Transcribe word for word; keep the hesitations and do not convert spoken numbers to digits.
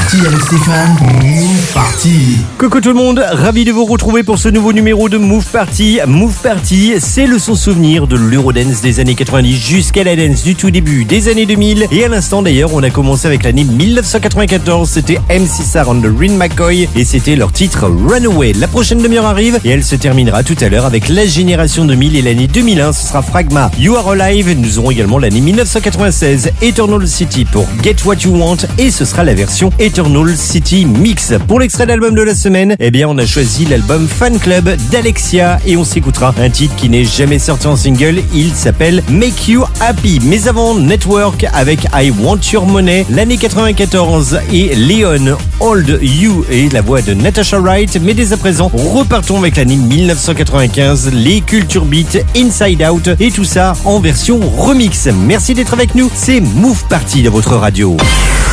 Party avec Stéphane. Move Party. Coucou tout le monde, ravi de vous retrouver pour ce nouveau numéro de Move Party. Move Party, c'est le son souvenir de l'Eurodance des années quatre-vingt-dix jusqu'à la dance du tout début des années deux mille. Et à l'instant d'ailleurs, on a commencé avec l'année dix-neuf cent quatre-vingt-quatorze. C'était M C Sar and Rin McCoy et c'était leur titre Runaway. La prochaine demi-heure arrive et elle se terminera tout à l'heure avec la génération deux mille et l'année deux mille un. Ce sera Fragma, You Are Alive. Nous aurons également l'année dix-neuf cent quatre-vingt-seize, Eternal City pour Get What You Want et ce sera la version Eternal City Mix. Pour l'extrait d'album de la semaine, eh bien on a choisi l'album Fan Club d'Alexia et on s'écoutera un titre qui n'est jamais sorti en single. Il s'appelle Make You Happy. Mais avant, Network avec I Want Your Money, l'année quatre-vingt-quatorze et Leon Hold You et la voix de Natasha Wright. Mais dès à présent, repartons avec l'année dix-neuf cent quatre-vingt-quinze, les Culture Beat, Inside Out et tout ça en version remix. Merci d'être avec nous, c'est Move Party de votre radio.